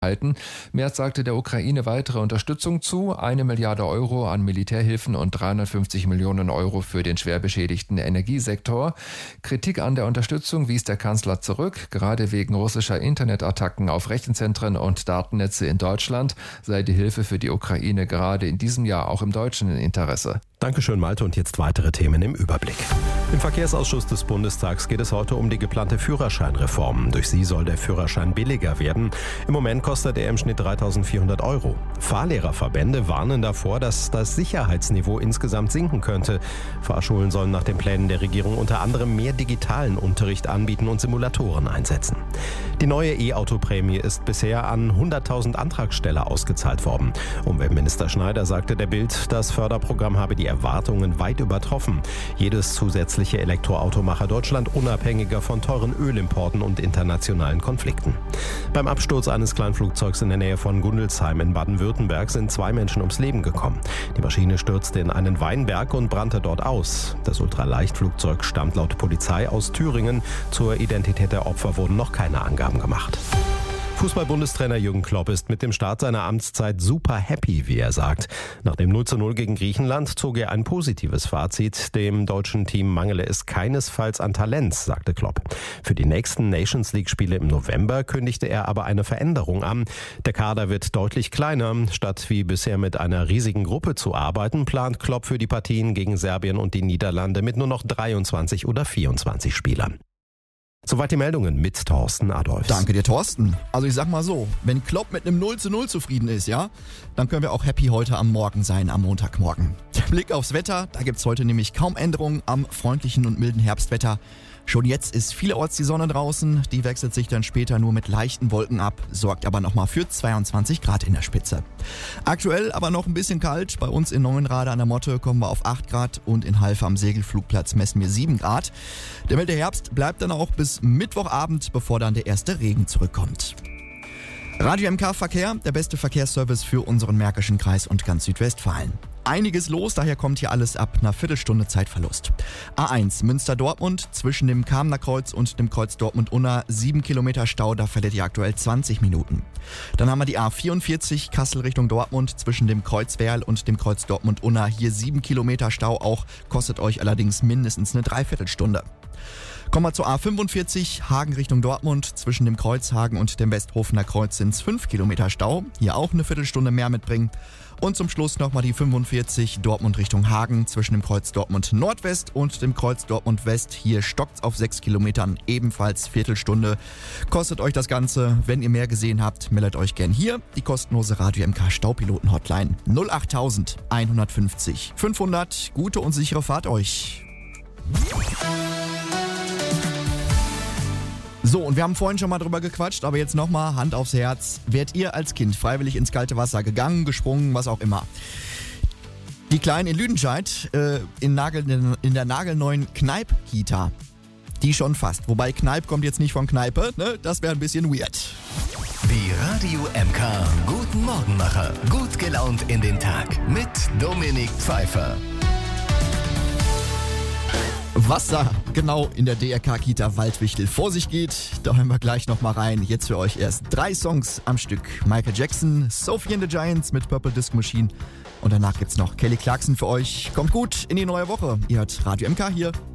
halten. Merz sagte der Ukraine weitere Unterstützung zu, 1 Milliarde Euro an Militärhilfen und 350 Millionen Euro für den schwer beschädigten Energiesektor. Kritik an der Unterstützung wies der Kanzler zurück. Gerade wegen russischer Internetattacken auf Rechenzentren und Datennetze in Deutschland sei die Hilfe für die Ukraine gerade in diesem Jahr auch im deutschen Interesse. Dankeschön, Malte. Und jetzt weitere Themen im Überblick. Im Verkehrsausschuss des Bundestags geht es heute um die geplante Führerscheinreform. Durch sie soll der Führerschein billiger werden. Im Moment kostet er im Schnitt 3.400 Euro. Fahrlehrerverbände warnen davor, dass das Sicherheitsniveau insgesamt sinken könnte. Fahrschulen sollen nach den Plänen der Regierung unter anderem mehr digitalen Unterricht anbieten und Simulatoren einsetzen. Die neue E-Auto-Prämie ist bisher an 100.000 Antragsteller ausgezahlt worden. Umweltminister Schneider sagte der Bild, das Förderprogramm habe die Erwartungen weit übertroffen. Jedes zusätzliche Elektroauto mache Deutschland unabhängiger von teuren Ölimporten und internationalen Konflikten. Beim Absturz eines Kleinflugzeugs in der Nähe von Gundelsheim in Baden-Württemberg sind 2 Menschen ums Leben gekommen. Die Maschine stürzte in einen Weinberg und brannte dort aus. Das Ultraleichtflugzeug stammt laut Polizei aus Thüringen. Zur Identität der Opfer wurden noch keine Angaben gemacht. Fußball-Bundestrainer Jürgen Klopp ist mit dem Start seiner Amtszeit super happy, wie er sagt. Nach dem 0:0 gegen Griechenland zog er ein positives Fazit. Dem deutschen Team mangele es keinesfalls an Talent, sagte Klopp. Für die nächsten Nations-League-Spiele im November kündigte er aber eine Veränderung an. Der Kader wird deutlich kleiner. Statt wie bisher mit einer riesigen Gruppe zu arbeiten, plant Klopp für die Partien gegen Serbien und die Niederlande mit nur noch 23 oder 24 Spielern. Soweit die Meldungen mit Thorsten Adolfs. Danke dir, Thorsten. Also ich sag mal so, wenn Klopp mit einem 0:0 zufrieden ist, ja, dann können wir auch happy heute am Morgen sein, am Montagmorgen. Blick aufs Wetter, da gibt's heute nämlich kaum Änderungen am freundlichen und milden Herbstwetter. Schon jetzt ist vielerorts die Sonne draußen, die wechselt sich dann später nur mit leichten Wolken ab, sorgt aber nochmal für 22 Grad in der Spitze. Aktuell aber noch ein bisschen kalt, bei uns in Neuenrade an der Motte kommen wir auf 8 Grad und in Halver am Segelflugplatz messen wir 7 Grad. Der milde Herbst bleibt dann auch bis Mittwochabend, bevor dann der erste Regen zurückkommt. Radio MK Verkehr, der beste Verkehrsservice für unseren Märkischen Kreis und ganz Südwestfalen. Einiges los, daher kommt hier alles ab einer Viertelstunde Zeitverlust. A1 Münster-Dortmund zwischen dem Kamener Kreuz und dem Kreuz Dortmund-Unna 7 Kilometer Stau, da verliert ihr aktuell 20 Minuten. Dann haben wir die A44 Kassel Richtung Dortmund zwischen dem Kreuz Werl und dem Kreuz Dortmund-Unna. Hier 7 Kilometer Stau auch, kostet euch allerdings mindestens eine Dreiviertelstunde. Kommen wir zur A45 Hagen Richtung Dortmund. Zwischen dem Kreuz Hagen und dem Westhofener Kreuz sind es 5 Kilometer Stau. Hier auch eine Viertelstunde mehr mitbringen. Und zum Schluss nochmal die 45 Dortmund Richtung Hagen zwischen dem Kreuz Dortmund Nordwest und dem Kreuz Dortmund West. Hier stockt's auf 6 Kilometern, ebenfalls Viertelstunde. Kostet euch das Ganze. Wenn ihr mehr gesehen habt, meldet euch gern hier. Die kostenlose Radio MK Staupiloten Hotline 08000 150 500. Gute und sichere Fahrt euch. So, und wir haben vorhin schon mal drüber gequatscht, aber jetzt nochmal Hand aufs Herz. Wärt ihr als Kind freiwillig ins kalte Wasser gegangen, gesprungen, was auch immer? Die Kleinen in Lüdenscheid in der nagelneuen Kneipp-Kita, die schon fast. Wobei Kneipp kommt jetzt nicht von Kneipe, ne? Das wäre ein bisschen weird. Die Radio MK Guten Morgenmacher. Gut gelaunt in den Tag mit Dominik Pfeiffer. Was da genau in der DRK-Kita Waldwichtel vor sich geht, da hören wir gleich nochmal rein. Jetzt für euch erst 3 Songs am Stück. Michael Jackson, Sophie and the Giants mit Purple Disco Machine und danach gibt's noch Kelly Clarkson für euch. Kommt gut in die neue Woche. Ihr hört Radio MK hier.